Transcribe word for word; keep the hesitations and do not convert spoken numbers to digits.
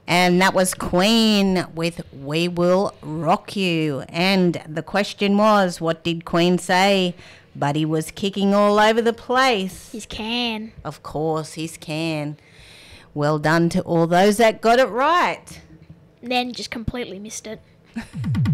And that was Queen with We Will Rock You. And the question was, what did Queen say? Buddy was kicking all over the place. His can. Of course, his can. Well done to all those that got it right. Then just completely missed it.